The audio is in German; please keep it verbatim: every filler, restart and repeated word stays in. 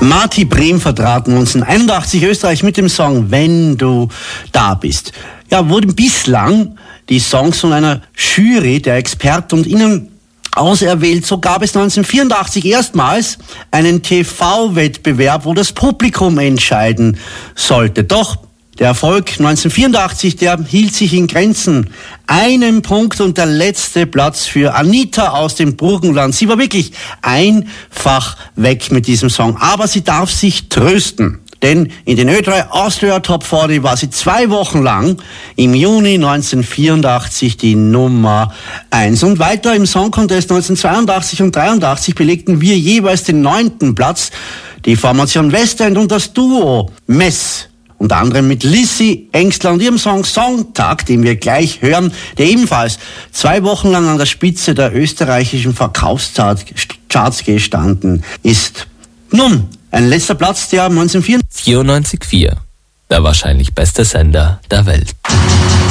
Marty Brehm vertrat neunzehnhunderteinundachtzig Österreich mit dem Song Wenn du da bist. Ja, wurden bislang die Songs von einer Jury der Experten und Ihnen auserwählt. So gab es neunzehnhundertvierundachtzig erstmals einen T V-Wettbewerb, wo das Publikum entscheiden sollte. Doch der Erfolg neunzehnhundertvierundachtzig, der hielt sich in Grenzen. Einen Punkt und der letzte Platz für Anita aus dem Burgenland. Sie war wirklich einfach weg mit diesem Song. Aber sie darf sich trösten. Denn in den Ö drei Austria Top vierzig war sie zwei Wochen lang im Juni neunzehnhundertvierundachtzig die Nummer eins. Und weiter im Song Contest neunzehnhundertzweiundachtzig und dreiundachtzig belegten wir jeweils den neunten Platz. Die Formation Westend und das Duo Mess. Unter anderem mit Lissy Engstler und ihrem Song Sonntag, den wir gleich hören, der ebenfalls zwei Wochen lang an der Spitze der österreichischen Verkaufscharts gestanden ist. Nun, ein letzter Platz, der neunzehnhundertvierundachtzig vierundneunzig Komma vier, der wahrscheinlich beste Sender der Welt.